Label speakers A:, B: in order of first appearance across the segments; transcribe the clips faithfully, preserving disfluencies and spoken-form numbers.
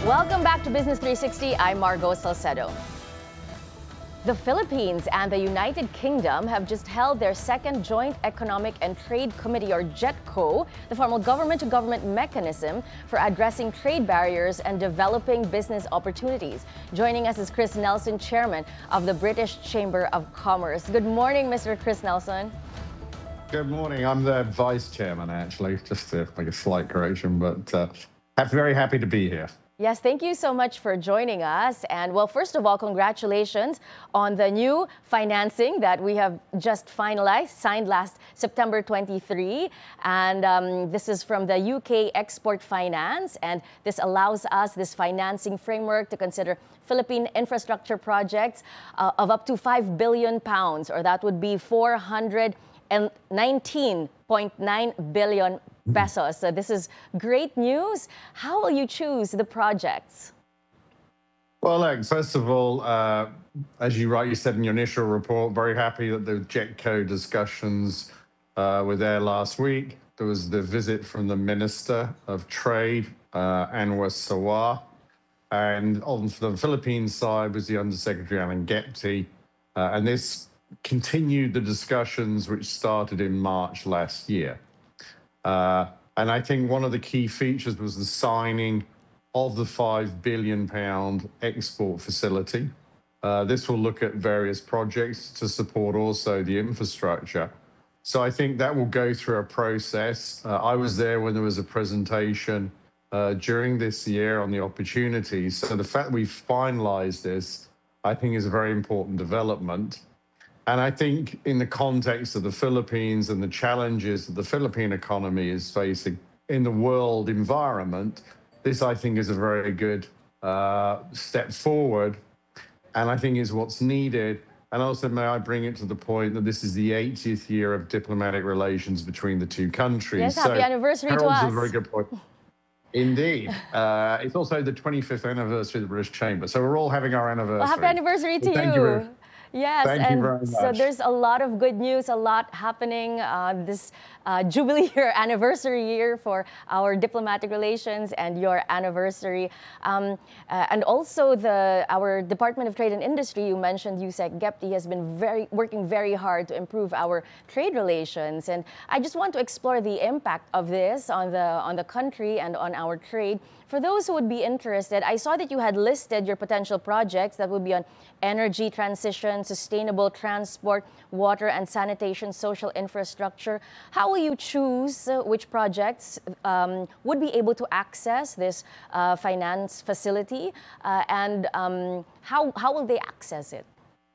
A: Welcome back to Business three sixty. I'm Margo Salcedo. The Philippines and the United Kingdom have just held their second Joint Economic and Trade Committee, or JETCO, the formal government-to-government mechanism for addressing trade barriers and developing business opportunities. Joining us is Chris Nelson, chairman of the British Chamber of Commerce. Good morning, Mister Chris Nelson.
B: Good morning. I'm the vice chairman, actually, just to make a slight correction, but uh, I'm very happy to be here.
A: Yes, thank you so much for joining us. And well, first of all, congratulations on the new financing that we have just finalized, signed last September twenty-third. And um, this is from the U K Export Finance. And this allows us this financing framework to consider Philippine infrastructure projects uh, of up to five billion pounds, or that would be four hundred nineteen point nine billion pesos. So this is great news. How will you choose the projects?
B: Well, look, first of all, uh, as you rightly said in your initial report, very happy that the JETCO discussions uh, were there last week. There was the visit from the Minister of Trade, uh, Anwar Sawar, and on the Philippines side was the Undersecretary Alan Gepti, uh, and this continued the discussions which started in March last year. Uh, and I think one of the key features was the signing of the five billion pound export facility. Uh, this will look at various projects to support also the infrastructure. So I think that will go through a process. Uh, I was there when there was a presentation uh, during this year on the opportunities. So the fact we've finalized this, I think, is a very important development. And I think in the context of the Philippines and the challenges that the Philippine economy is facing in the world environment, this, I think, is a very good uh, step forward. And I think is what's needed. And also, may I bring it to the point that this is the eightieth year of diplomatic relations between the two countries.
A: Yes, happy
B: so
A: anniversary to
B: Harold's
A: us.
B: a very good point. Indeed. Uh, it's also the twenty-fifth anniversary of the British Chamber. So we're all having our anniversary.
A: Well, happy anniversary to
B: well, thank
A: you.
B: you very
A: Yes,
B: Thank
A: and
B: you very much.
A: So there's a lot of good news, a lot happening uh, this uh, Jubilee year, anniversary year for our diplomatic relations and your anniversary. Um, uh, and also the our Department of Trade and Industry, you mentioned, Yusek Gepti, has been very working very hard to improve our trade relations. And I just want to explore the impact of this on the on the country and on our trade. For those who would be interested, I saw that you had listed your potential projects that would be on energy transition, sustainable transport, water and sanitation, social infrastructure. How will you choose uh, which projects um, would be able to access this uh, finance facility, uh, and um, how, how will they access it?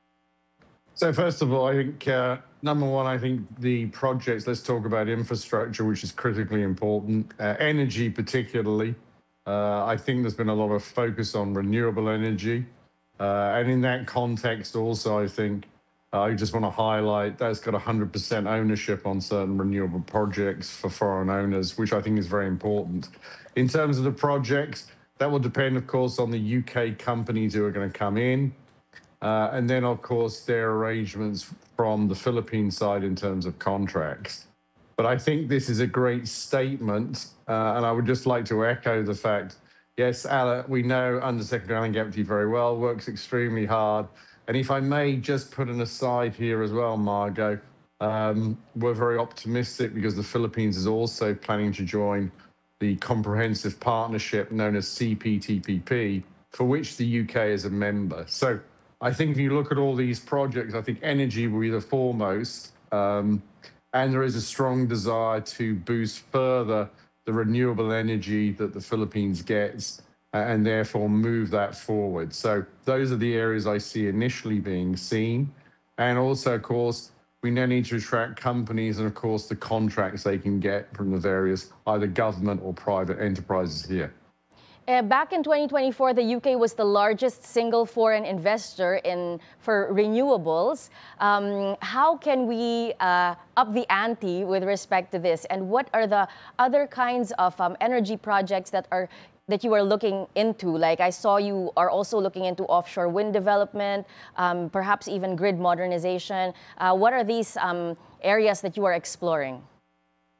B: So first of all, I think, uh, number one, I think the projects, let's talk about infrastructure, which is critically important, uh, energy particularly. Uh, I think there's been a lot of focus on renewable energy. Uh, and in that context also, I think uh, I just want to highlight that's got one hundred percent ownership on certain renewable projects for foreign owners, which I think is very important. In terms of the projects, that will depend, of course, on the U K companies who are going to come in. Uh, and then, of course, their arrangements from the Philippine side in terms of contracts. But I think this is a great statement, uh, and I would just like to echo the fact, yes, Alan, we know Undersecretary Alan Gepti very well, works extremely hard. And if I may just put an aside here as well, Margo, um, we're very optimistic because the Philippines is also planning to join the comprehensive partnership known as C P T P P, for which the U K is a member. So I think if you look at all these projects, I think energy will be the foremost. Um, And there is a strong desire to boost further the renewable energy that the Philippines gets and therefore move that forward. So those are the areas I see initially being seen. And also, of course, we now need to attract companies and, of course, the contracts they can get from the various either government or private enterprises here.
A: Uh, back in twenty twenty-four, the U K was the largest single foreign investor in for renewables. Um, how can we uh, up the ante with respect to this? And what are the other kinds of um, energy projects that are that you are looking into? Like I saw you are also looking into offshore wind development, um, perhaps even grid modernization. Uh, what are these um, areas that you are exploring?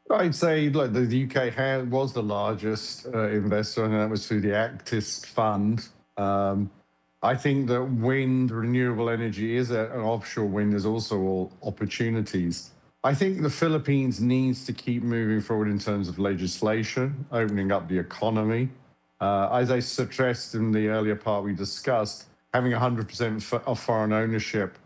B: I'd say, look, the U K had, was the largest uh, investor, and that was through the Actis Fund. Um, I think that wind, renewable energy is a, an offshore wind is also all opportunities. I think the Philippines needs to keep moving forward in terms of legislation, opening up the economy. Uh, as I stressed in the earlier part we discussed, having one hundred percent of foreign ownership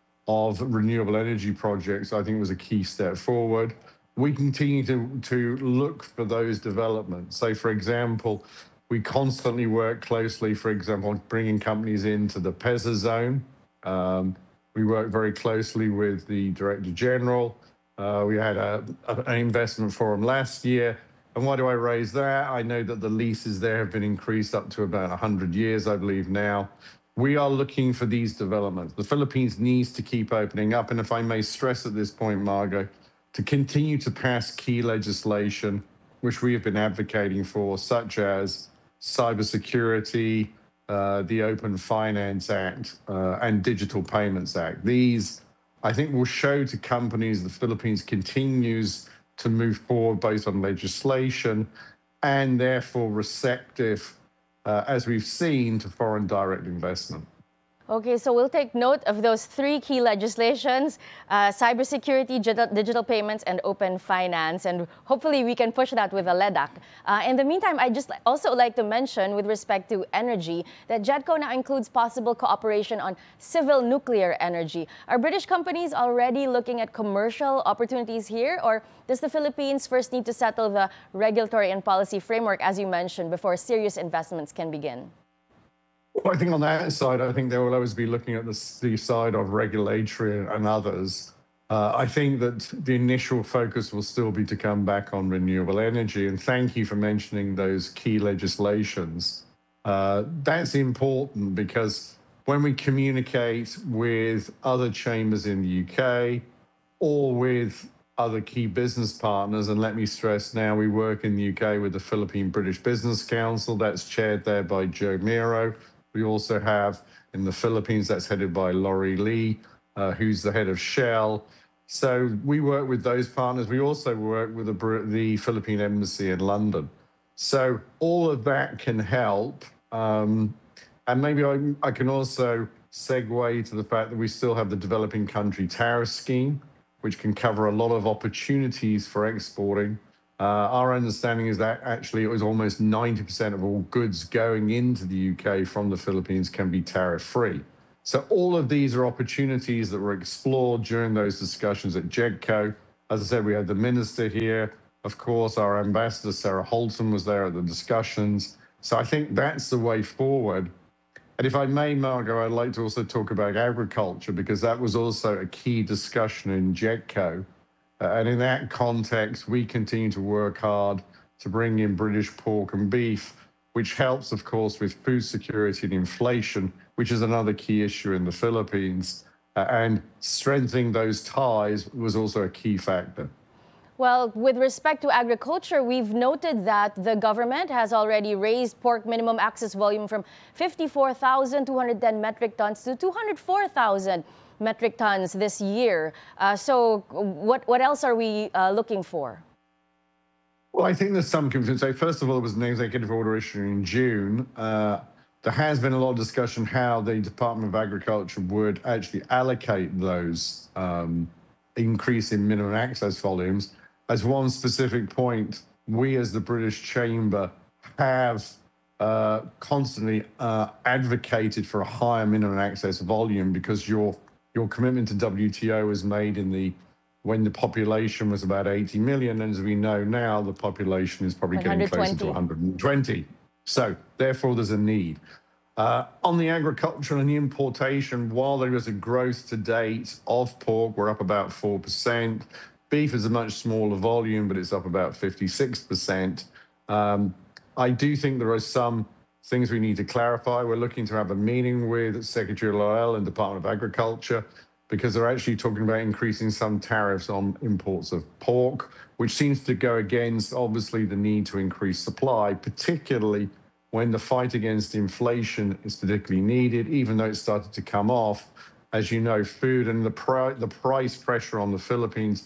B: of renewable energy projects, I think was a key step forward. We continue to, to look for those developments. So, for example, we constantly work closely, for example, on bringing companies into the PEZA zone. Um, we work very closely with the Director General. Uh, we had a, a, an investment forum last year. And why do I raise that? I know that the leases there have been increased up to about one hundred years, I believe now. We are looking for these developments. The Philippines needs to keep opening up. And if I may stress at this point, Margot, to continue to pass key legislation, which we have been advocating for, such as cybersecurity, uh, the Open Finance Act, uh, and Digital Payments Act. These, I think, will show to companies the Philippines continues to move forward based on legislation and therefore receptive, uh, as we've seen, to foreign direct investment.
A: Okay, so we'll take note of those three key legislations, uh, cybersecurity, digital payments, and open finance. And hopefully we can push that with a LEDAC. Uh, in the meantime, I'd just also like to mention with respect to energy that JETCO now includes possible cooperation on civil nuclear energy. Are British companies already looking at commercial opportunities here? Or does the Philippines first need to settle the regulatory and policy framework, as you mentioned, before serious investments can begin?
B: Well, I think on that side, I think they will always be looking at the, the side of regulatory and others. Uh, I think that the initial focus will still be to come back on renewable energy. And thank you for mentioning those key legislations. Uh, that's important because when we communicate with other chambers in the U K or with other key business partners, and let me stress now, we work in the U K with the Philippine British Business Council, that's chaired there by Joe Miro. We also have in the Philippines, that's headed by Laurie Lee, uh, who's the head of Shell. So we work with those partners. We also work with the, the Philippine Embassy in London. So all of that can help. Um, and maybe I, I can also segue to the fact that we still have the Developing Country Tariff Scheme, which can cover a lot of opportunities for exporting. Uh, our understanding is that actually it was almost ninety percent of all goods going into the U K from the Philippines can be tariff-free. So all of these are opportunities that were explored during those discussions at JETCO. As I said, we had the minister here. Of course, our ambassador, Sarah Holton, was there at the discussions. So I think that's the way forward. And if I may, Margot, I'd like to also talk about agriculture, because that was also a key discussion in JETCO. Uh, and in that context, we continue to work hard to bring in British pork and beef, which helps, of course, with food security and inflation, which is another key issue in the Philippines. Uh, and strengthening those ties was also a key factor.
A: Well, with respect to agriculture, we've noted that the government has already raised pork minimum access volume from fifty-four thousand two hundred ten metric tons to two hundred four thousand metric tons this year. Uh, so what, what else are we uh, looking for?
B: Well, I think there's some confusion. So first of all, there was an executive order issued in June. Uh, there has been a lot of discussion how the Department of Agriculture would actually allocate those um, increase in minimum access volumes. As one specific point, we as the British Chamber have uh, constantly uh, advocated for a higher minimum access volume, because your your commitment to W T O was made in the when the population was about eighty million, and as we know now, the population is probably getting closer to one hundred twenty. So therefore, there's a need. Uh, on the agriculture and the importation, while there is a growth to date of pork, we're up about four percent. Beef is a much smaller volume, but it's up about fifty-six percent. Um, I do think there are some things we need to clarify. We're looking to have a meeting with Secretary Laurel and Department of Agriculture, because they're actually talking about increasing some tariffs on imports of pork, which seems to go against, obviously, the need to increase supply, particularly when the fight against inflation is particularly needed, even though it started to come off. As you know, food and the, pri the price pressure on the Philippines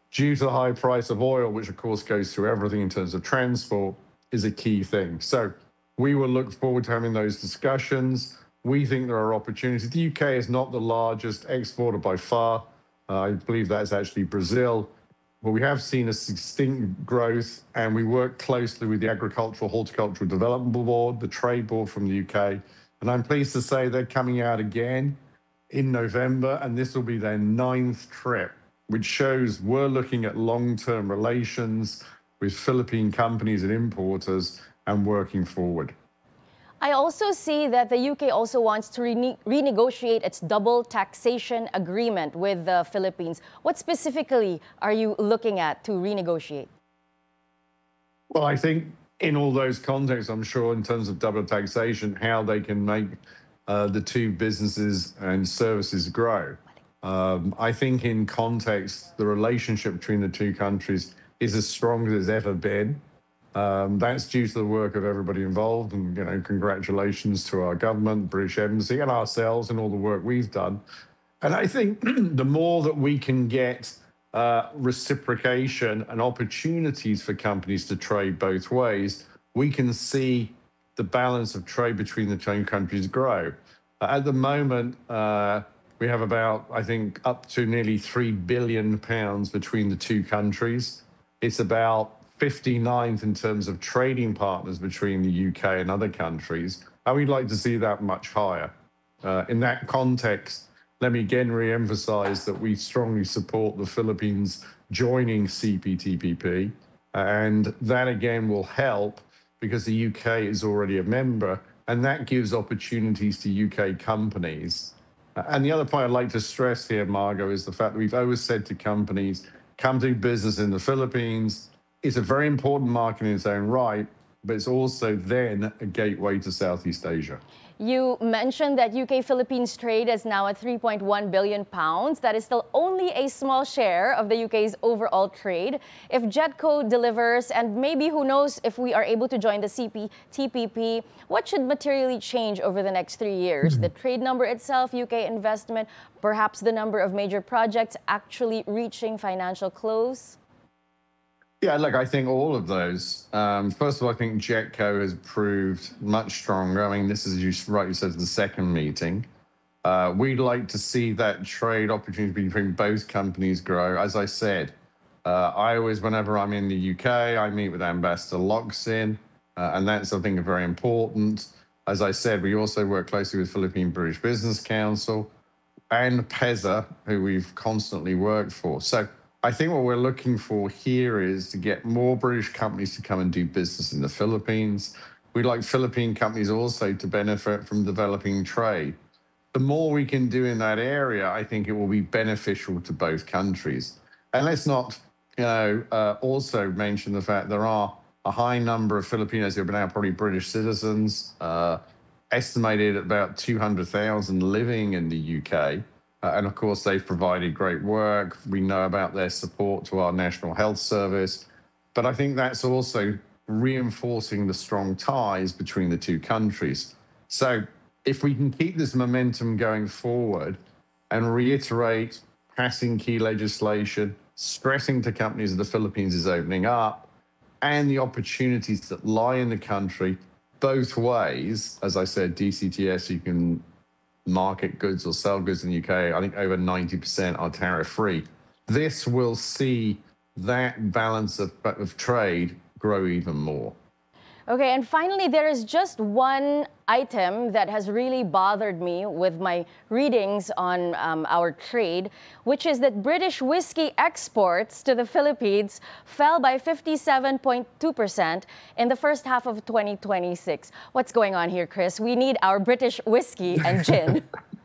B: due to the high price of oil, which of course goes through everything in terms of transport, is a key thing. So we will look forward to having those discussions. We think there are opportunities. The U K is not the largest exporter by far. Uh, I believe that's actually Brazil. But we have seen a distinct growth, and we work closely with the Agricultural Horticultural Development Board, the Trade Board from the U K. And I'm pleased to say they're coming out again in November, and this will be their ninth trip, which shows we're looking at long-term relations with Philippine companies and importers and working forward.
A: I also see that the U K also wants to rene renegotiate its double taxation agreement with the Philippines. What specifically are you looking at to renegotiate?
B: Well, I think in all those contexts, I'm sure in terms of double taxation, how they can make uh, the two businesses and services grow. Um, I think in context, the relationship between the two countries is as strong as it's ever been. Um, that's due to the work of everybody involved, and you know, congratulations to our government, British Embassy, and ourselves, and all the work we've done. And I think the more that we can get uh, reciprocation and opportunities for companies to trade both ways, we can see the balance of trade between the two countries grow. Uh, at the moment, uh, we have about, I think, up to nearly three billion pounds between the two countries. It's about fifty-ninth in terms of trading partners between the U K and other countries, and we'd like to see that much higher. Uh, in that context, let me again re-emphasize that we strongly support the Philippines joining C P T P P, and that again will help because the U K is already a member, and that gives opportunities to U K companies. And the other point I'd like to stress here, Margot, is the fact that we've always said to companies, come do business in the Philippines. It's a very important market in its own right, but it's also then a gateway to Southeast Asia.
A: You mentioned that U K-Philippines trade is now at three point one billion pounds. That is still only a small share of the U K's overall trade. If JETCO delivers, and maybe who knows if we are able to join the C P T P P, what should materially change over the next three years? Mm-hmm. The trade number itself, U K investment, perhaps the number of major projects actually reaching financial close?
B: Yeah, look, I think all of those. Um, first of all, I think JETCO has proved much stronger. I mean, this is, as you rightly said, the second meeting. Uh, we'd like to see that trade opportunity between both companies grow. As I said, uh, I always, whenever I'm in the U K, I meet with Ambassador Locsin, uh, and that's, I think, very important. As I said, we also work closely with Philippine British Business Council and PEZA, who we've constantly worked for. So I think what we're looking for here is to get more British companies to come and do business in the Philippines. We'd like Philippine companies also to benefit from developing trade. The more we can do in that area, I think it will be beneficial to both countries. And let's not, you know, uh, also mention the fact there are a high number of Filipinos who are now probably British citizens, uh, estimated at about two hundred thousand living in the U K. Uh, and of course, they've provided great work. We know about their support to our National Health Service. But I think that's also reinforcing the strong ties between the two countries. So if we can keep this momentum going forward and reiterate passing key legislation, stressing to companies that the Philippines is opening up, and the opportunities that lie in the country both ways, as I said, D C T S, you can market goods or sell goods in the U K, I think over ninety percent are tariff-free. This will see that balance of, of trade grow even more.
A: Okay, and finally, there is just one item that has really bothered me with my readings on um, our trade, which is that British whiskey exports to the Philippines fell by fifty-seven point two percent in the first half of twenty twenty-six. What's going on here, Chris? We need our British whiskey and gin.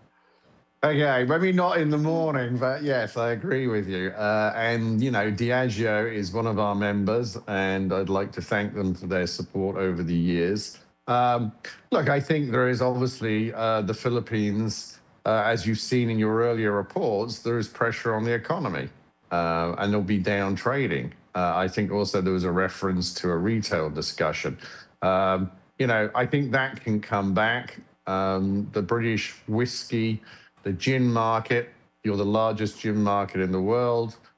B: Okay, maybe not in the morning, but yes, I agree with you. Uh, and, you know, Diageo is one of our members, and I'd like to thank them for their support over the years. Um, look, I think there is obviously uh, the Philippines, uh, as you've seen in your earlier reports, there is pressure on the economy, uh, and there'll be down trading. Uh, I think also there was a reference to a retail discussion. Um, you know, I think that can come back. Um, the British whiskey, the gin market, you're the largest gin market in the world.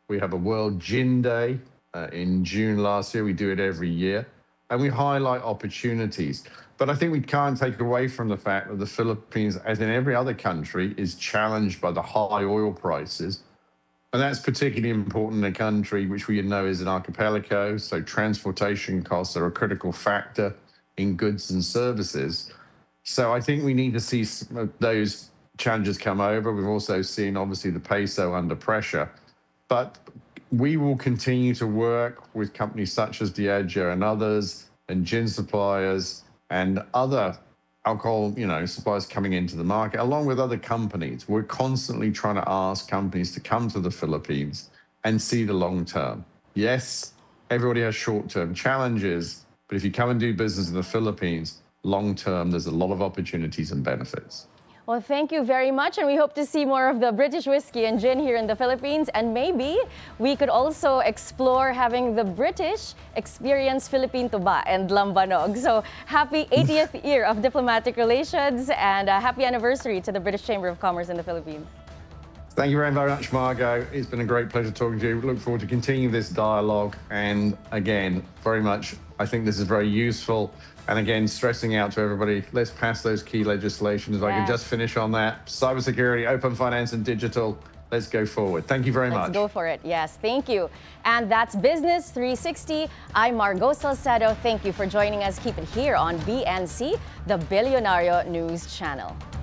B: We have a World Gin Day uh, in June last year. We do it every year. And we highlight opportunities. But I think we can't take away from the fact that the Philippines, as in every other country, is challenged by the high oil prices. And that's particularly important in a country which we know is an archipelago. So transportation costs are a critical factor in goods and services. So I think we need to see those challenges come over. We've also seen, obviously, the peso under pressure. But we will continue to work with companies such as Diageo and others, and gin suppliers and other alcohol, you know, suppliers coming into the market, along with other companies. We're constantly trying to ask companies to come to the Philippines and see the long term. Yes, everybody has short-term challenges, but if you come and do business in the Philippines, long term, there's a lot of opportunities and benefits.
A: Well, thank you very much, and we hope to see more of the British whiskey and gin here in the Philippines, and maybe we could also explore having the British experience Philippine Tuba and Lambanog. So happy eightieth year of diplomatic relations, and a happy anniversary to the British Chamber of Commerce in the Philippines.
B: Thank you very much, Margot. It's been a great pleasure talking to you. We look forward to continuing this dialogue, and again, very much, I think this is very useful. And again, stressing out to everybody, let's pass those key legislations. If yes. I can just finish on that. Cybersecurity, open finance, and digital. Let's go forward. Thank you very
A: let's
B: much.
A: Let's go for it. Yes, thank you. And that's Business three sixty. I'm Margot Salcedo. Thank you for joining us. Keep it here on B N C, the Billionario News Channel.